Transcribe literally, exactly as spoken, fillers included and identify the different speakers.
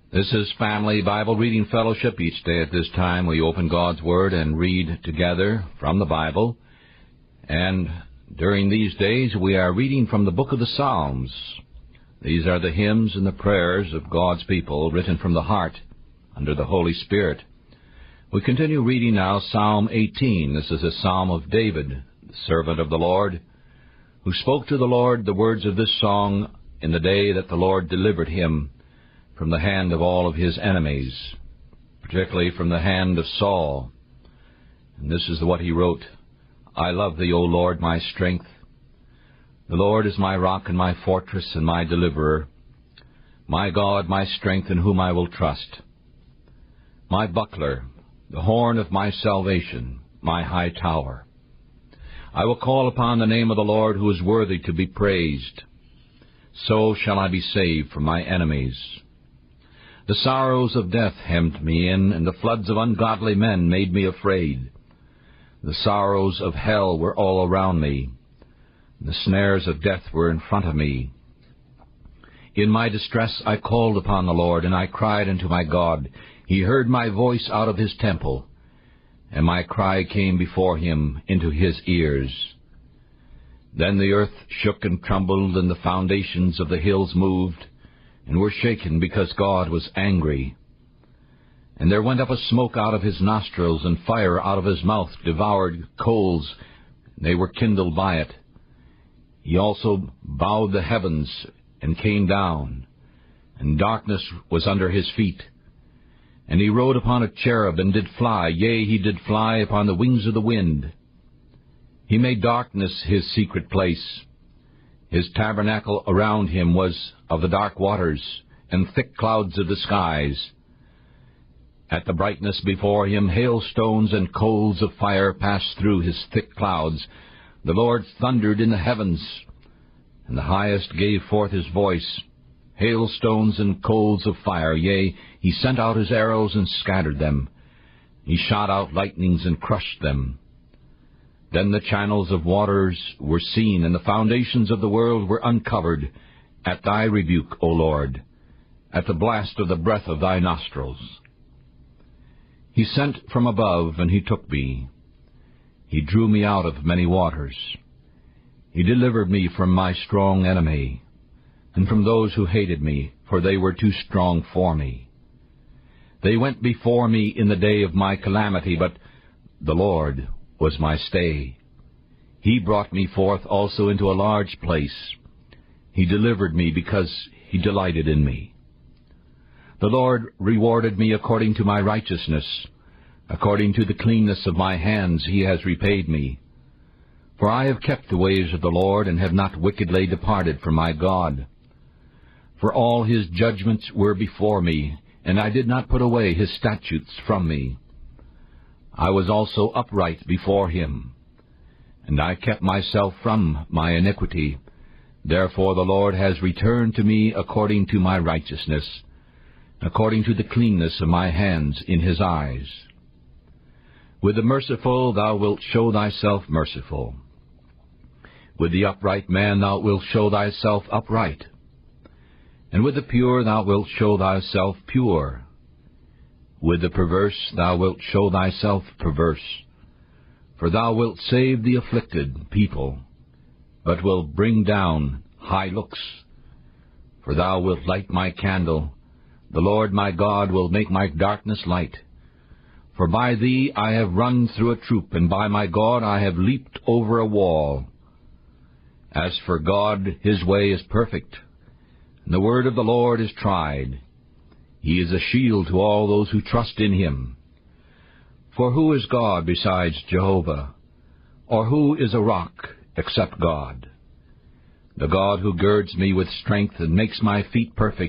Speaker 1: This is Family Bible Reading Fellowship. Each day at this time we open God's Word and read together from the Bible. And during these days we are reading from the book of the Psalms. These are the hymns and the prayers of God's people, written from the heart under the Holy Spirit. We continue reading now Psalm eighteen. This is a psalm of David, the servant of the Lord, who spoke to the Lord the words of this song in the day that the Lord delivered him from the hand of all of his enemies, particularly from the hand of Saul. And this is what he wrote: I love thee, O Lord, my strength. The Lord is my rock and my fortress and my deliverer, my God, my strength, in whom I will trust, my buckler, the horn of my salvation, my high tower. I will call upon the name of the Lord, who is worthy to be praised. So shall I be saved from my enemies. The sorrows of death hemmed me in, and the floods of ungodly men made me afraid. The sorrows of hell were all around me. The snares of death were in front of me. In my distress I called upon the Lord, and I cried unto my God. He heard my voice out of his temple, and my cry came before him into his ears. Then the earth shook and trembled, and the foundations of the hills moved, and were shaken, because God was angry. And there went up a smoke out of his nostrils, and fire out of his mouth devoured coals, and they were kindled by it. He also bowed the heavens, and came down, and darkness was under his feet. And he rode upon a cherub, and did fly, yea, he did fly upon the wings of the wind. He made darkness his secret place. His tabernacle around him was of the dark waters, and thick clouds of the skies. At the brightness before him hailstones and coals of fire passed through his thick clouds. The Lord thundered in the heavens, and the highest gave forth his voice. Hailstones and coals of fire, yea, he sent out his arrows and scattered them. He shot out lightnings and crushed them. Then the channels of waters were seen, and the foundations of the world were uncovered, at thy rebuke, O Lord, at the blast of the breath of thy nostrils. He sent from above, and he took me. He drew me out of many waters. He delivered me from my strong enemy, and from those who hated me, for they were too strong for me. They went before me in the day of my calamity, but the Lord was my stay. He brought me forth also into a large place. He delivered me because he delighted in me. The Lord rewarded me according to my righteousness. According to the cleanness of my hands he has repaid me. For I have kept the ways of the Lord, and have not wickedly departed from my God. For all his judgments were before me, and I did not put away his statutes from me. I was also upright before him, and I kept myself from my iniquity. Therefore the Lord has returned to me according to my righteousness, according to the cleanness of my hands in his eyes. With the merciful thou wilt show thyself merciful. With the upright man thou wilt show thyself upright. And with the pure thou wilt show thyself pure. With the perverse thou wilt show thyself perverse. For thou wilt save the afflicted people, but wilt bring down high looks. For thou wilt light my candle. The Lord my God will make my darkness light. For by thee I have run through a troop, and by my God I have leaped over a wall. As for God, his way is perfect, and the word of the Lord is tried. He is a shield to all those who trust in him. For who is God besides Jehovah? Or who is a rock except God? The God who girds me with strength and makes my feet perfect,